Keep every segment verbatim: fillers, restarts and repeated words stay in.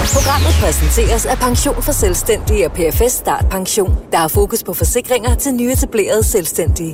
Programmet præsenteres af Pension for Selvstændige og P F S Start Pension, der har fokus på forsikringer til nyetablerede selvstændige.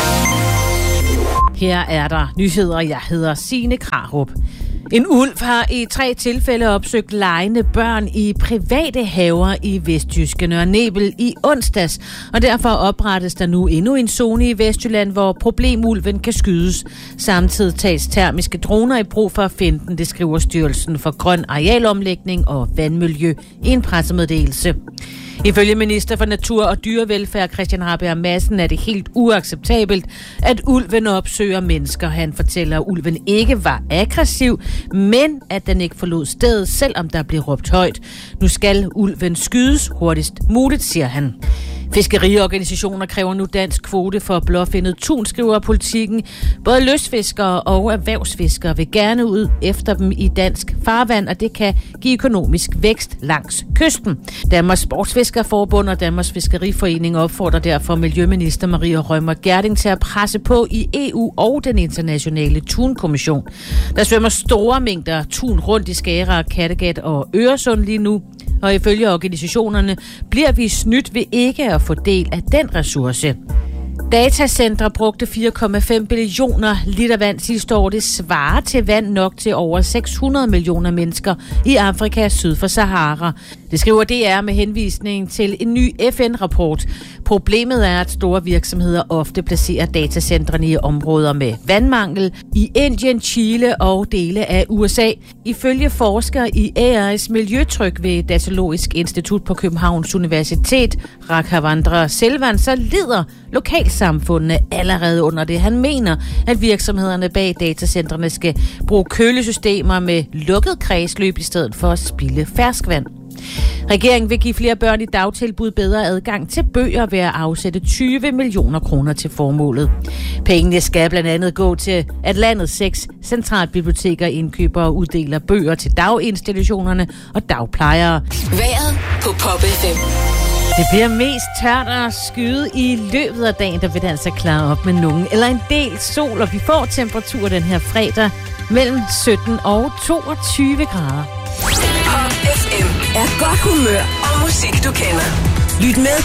Her er der nyheder. Jeg hedder Signe Krarup. En ulv har i tre tilfælde opsøgt legende børn i private haver i vestjyske Nørre Nebel i onsdags, og derfor oprettes der nu endnu en zone i Vestjylland, hvor problemulven kan skydes. Samtidig tages termiske droner i brug for at finde den, det skriver Styrelsen for Grøn Arealomlægning og Vandmiljø i en pressemeddelelse. Ifølge minister for Natur og Dyrevelfærd Christian Rabjerg Madsen er det helt uacceptabelt, at ulven opsøger mennesker. Han fortæller, at ulven ikke var aggressiv, men at den ikke forlod stedet, selvom der blev råbt højt. Nu skal ulven skydes hurtigst muligt, siger han. Fiskeriorganisationer kræver nu dansk kvote for blåfindet tun, skriver Politikken. Både lystfiskere og erhvervsfiskere vil gerne ud efter dem i dansk farvand, og det kan give økonomisk vækst langs kysten. Danmarks Sportsfiskerforbund og Danmarks Fiskeriforening opfordrer derfor Miljøminister Maria Rømer Gjerding til at presse på i E U og den internationale tunkommission. Der svømmer store mængder tun rundt i Skagerrak, Kattegat og Øresund lige nu. Og ifølge organisationerne bliver vi snydt ved ikke at få del af den ressource. Datacentre brugte fire komma fem billioner liter vand sidste år. Det svarer til vand nok til over seks hundrede millioner mennesker i Afrika syd for Sahara. Det skriver D R med henvisning til en ny F N-rapport. Problemet er, at store virksomheder ofte placerer datacentrene i områder med vandmangel i Indien, Chile og dele af U S A. Ifølge forskere i A I's miljøtryk ved Datalogisk Institut på Københavns Universitet, Rakhavandra Selvan, så lider lokalsamfundene allerede under det. Han mener, at virksomhederne bag datacentrene skal bruge kølesystemer med lukket kredsløb i stedet for at spilde ferskvand. Regeringen vil give flere børn i dagtilbud bedre adgang til bøger ved at afsætte tyve millioner kroner til formålet. Pengene skal blandt andet gå til, at landets seks centralbiblioteker indkøber og uddeler bøger til daginstitutionerne og dagplejere. Vejret på Pop F M. Det bliver mest tørt og skyet i løbet af dagen, der vil det altså klare op med nogen eller en del sol, og vi får temperatur den her fredag mellem sytten og toogtyve grader. Pop F M er godt humør og musik, du kender. Lyt med